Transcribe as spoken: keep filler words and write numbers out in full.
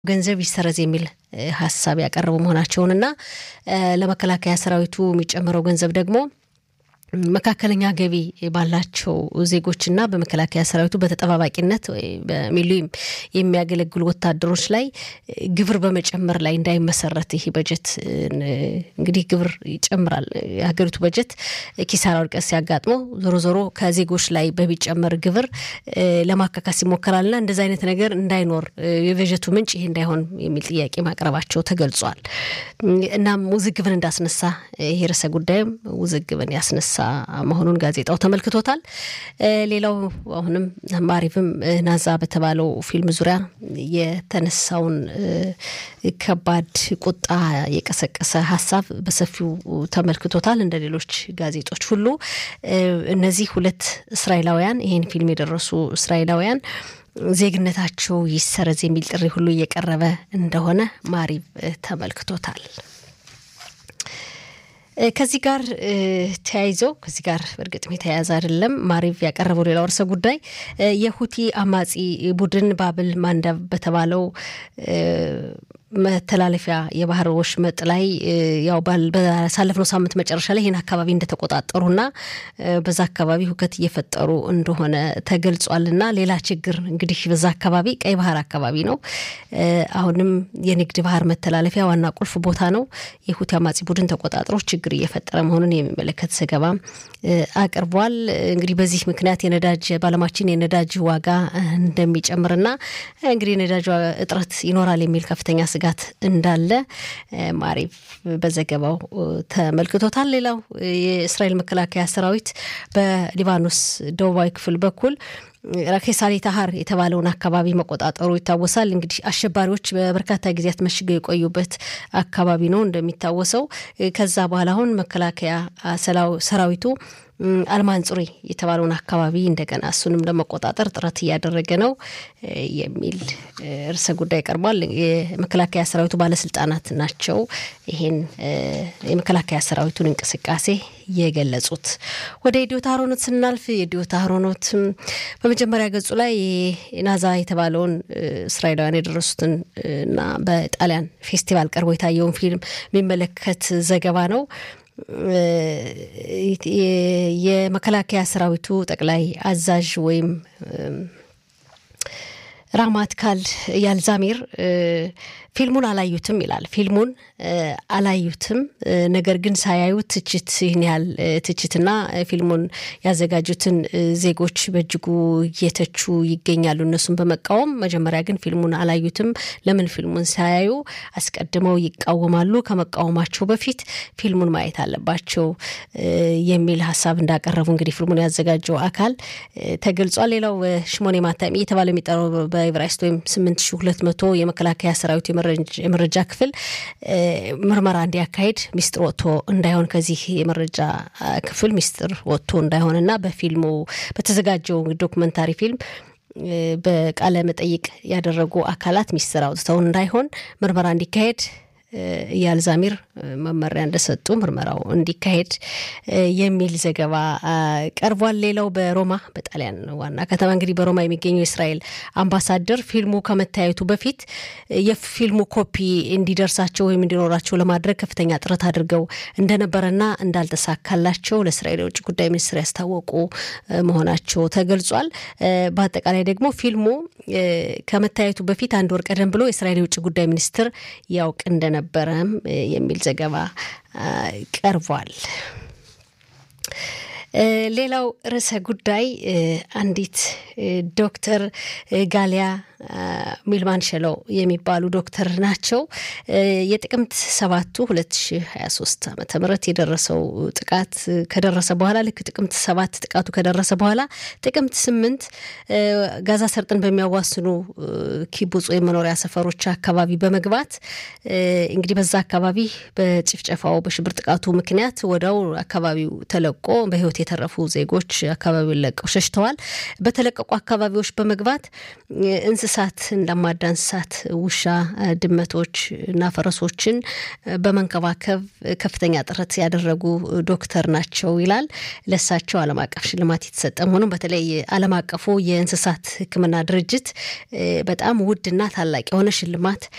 ገንዘብ ይሰረዝ የሚል ሐሳብ ያቀርቡ መሆናቸውንና ለመከላከያ ሰራዊቱ የሚጨምረው ገንዘብ ደግሞ መካከለኛ ገቢ ባላቸው ዜጎችና በመከላከያ ሰራዊቱ በተጠባባቂነት በሚሊዮን የሚያገለግሉ ወታደሮች ላይ ግብር በመጨመር ላይ እንዳይመሰረት ይሄ በጀት እንግዲህ ግብር ይጨምራል የሀገሪቱ በጀት ኪሳራው ቀስ ያጋጥመው ዞሮ ዞሮ ከዜጎች ላይ በሚጨመር ግብር ለማካካስ ይሞከራልና እንደዛ አይነት ነገር እንዳይኖር የበጀቱ ምንጭ ይሄ እንዳይሆን የሚል ጥያቄ ማቅረባቸው ተገልጿል እናም ውዝግብን እንዳስነሳ ይሄ ርዕሰ ጉዳይም ውዝግብን ያስነሳ መሆኑን ጋዜጣው ተመልክቶታል ሌላው አሁንም ማሪቭም ናዛ በተባለው ፊልም ዙሪያ የተነሳውን ከባድ ቁጣ የቀሰቀሰ ሐሳብ በሰፊው ተመልክቶታል እንደ ሌሎች ጋዜጦች ሁሉ እነዚህ ሁለት እስራኤላውያን ይሄን ፊልም የደረሱ እስራኤላውያን ዜግነታቸው ይሰረዝ የሚል ጥሪ ሁሉ እየቀረበ እንደሆነ ማሪቭ ተመልክቶታል ከዚህ ጋር ተያይዞ ከዚህ ጋር በርግጥ የተያያዘ አይደለም ማሪቭ ያቀረበው ሌላው ርዕሰ ጉዳይ የሁቲ አማጺ ቡድን ባብል ማንዳብ በተባለው መተላለፊያ የባህር ወሽመጥ ላይ ያው በሳለፍነው ሳምንት መጨረሻ ላይ ይሄን አካባቢ እንደተቆጣጠሩና በዛ አካባቢ ሁከት እየፈጠሩ እንደሆነ ተገልጿልና ሌላ ችግር እንግዲህ በዛ አካባቢ ቀይ ባህር አካባቢ ነው አሁንም የንግድ ባህር መተላለፊያ ዋና ቁልፍ ቦታ ነው የሁቲ አማጺ ቡድን ተቆጣጥሮ ችግር እየፈጠረ መሆኑን የሚመለከት ዘገባ አቅርቧል እንግዲህ በዚህ ምክንያት የነዳጅ ባለማችን የነዳጅ ዋጋ እንደሚጨምርና እንግዲህ የነዳጅ እጥረት ይኖራል የሚል ከፍተኛ ጋት እንዳለ ማሪቭ በዘገባው ተመልክቶታል ሌላው የእስራኤል መከላከያ ሰራዊት በሊባኖስ ደቡባዊ ክፍል በኩል ራኬሳሊ ታሃር የተባለውን አካባቢ መቆጣጠሩ ይታወሳል እንግዲህ አሸባሪዎች በበርካታ ጊዜያት መሽገው የቆዩበት አካባቢ ነው እንደሚታወሰው ከዛ በኋላ አሁን መከላከያ ሰራዊቱ አልማንጹሪ የተባለውን አካባቢ እንደገና እሱንም ለመቆጣጠር ጥረት እያደረገ ነው የሚል ርዕሰ ጉዳይ ቀርቧል የመከላከያ ሰራዊቱ ባለስልጣናት ናቸው ይሄን የመከላከያ ሰራዊቱን እንቅስቃሴ የገለጹት ወደ ኢዲዮት አሮኖት ስናልፍ ኢዲዮት አሮኖት በመጀመሪያ ገጹ ላይ ናዛ የተባለውን እስራኤላውያን የደረሱትን እና በጣሊያን ፌስቲቫል ቀርቦ የታየውን ፊልም የሚመለከት ዘገባ ነው የመከላከያ ሰራዊቱ ጠቅላይ አዛዥ ወይም ራማት ካል ያልዛሚር ፊልሙን አላዩትም ይላል ፊልሙን አላዩትም ነገር ግን ሳያዩት ትችት ይህን ያህል ትችትና ፊልሙን ያዘጋጁትን ዜጎች በእጅጉ እየተቹ ይገኛሉ እነሱም በመቃወም መጀመሪያ ግን ፊልሙን አላዩትም ለምን ፊልሙን ሳያዩ አስቀድመው ይቃወማሉ ከመቃወማቸው በፊት ፊልሙን ማየት አለባቸው የሚል ሐሳብ እንዳቀረቡ እንግዲህ ፊልሙን ያዘጋጀው አካል ተገልጿል ሌላው ሽሞኔ ማታሚ የተባለው የሚጠራው በኢብራይስጥ ወይም ስምንት ሺህ ሁለት መቶ የመከላከያ ሰራዊት የመረጃ ክፍል ምርመራ እንዲያካሂድ ሚስጥር ወጥቶ እንዳይሆን ከዚህ የመረጃ ክፍል ሚስጥር ወጥቶ እንዳይሆንና በፊልሙ በተዘጋጀው ዶክመንታሪ ፊልም በቃለ መጠይቅ ያደረጉ አካላት ሚስጥር አውጥተው እንዳይሆን ምርመራ እንዲካሄድ ያልዛሚር መመሪያ እንደሰጡ ምርመራው እንዲካሄድ የሚል ዘገባ ቀርቧል ሌላው በሮማ በጣሊያን ዋና ከተማ እንግዲህ በሮማ የሚገኘው እስራኤል አምባሳደር ፊልሙ ከመታየቱ በፊት የፊልሙ ኮፒ እንዲደርሳቸው ወይም እንዲኖራቸው ለማድረግ ከፍተኛ ጥረት አድርገው እንደነበረና እንዳልተሳካላቸው ለእስራኤል የውጭ ጉዳይ ሚኒስትር ያስታወቁ መሆናቸው ተገልጿል በአጠቃላይ ደግሞ ፊልሙ ከመታየቱ በፊት አንድ ወር ቀደም ብሎ የእስራኤል የውጭ ጉዳይ ሚኒስትር ያውቅ እንደነበረም የሚል ዘገባ ቀርቧል ሌላው ርዕሰ ጉዳይ አንዲት ዶክተር ጋሊያ ሚልማን ሸለው የሚባሉ ዶክተር ናቸው የጥቅምት ሰባት ሁለት ሺህ ሃያ ሶስት ዓመተ ምህረት የደረሰው ጥቃት ከደረሰ በኋላ ልክ ጥቅምት ሰባት ጥቃቱ ከደረሰ በኋላ ጥቅምት ስምንት ጋዛ ሰርጥን በሚያዋስኑ ኪቡጽ የመኖሪያ ሰፈሮች አካባቢ በመግባት እንግዲህ በዛ አካባቢ በጭፍጨፋው በሽብር ጥቃቱ ምክንያት ወዳው አካባቢው ተለቆ በህይወት የተረፉ ዜጎች አካባቢውን ለቀው ሸሽተዋል በተለቀቁ አካባቢዎች በመግባት እንስ እንስሳት እንደማዳ እንስሳት ውሻ ድመቶች እና ፈረሶችን በመንከባከብ ከፍተኛ ጥረት ያደረጉ ዶክተር ናቸው ይላል ለሳቸው ዓለም አቀፍ ሽልማት የተሰጠ መሆኑን በተለይ ዓለም አቀፉ የእንስሳት ሕክምና ድርጅት በጣም ውድና ታላቅ የሆነ ሽልማት